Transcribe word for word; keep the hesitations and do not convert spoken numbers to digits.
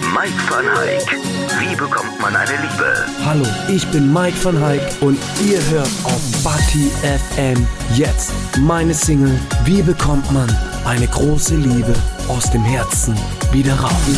Mike van Hayk. Wie bekommt man eine Liebe? Hallo, ich bin Mike van Hayk und ihr hört auf Bati F M jetzt meine Single Wie bekommt man eine große Liebe aus dem Herzen wieder raus?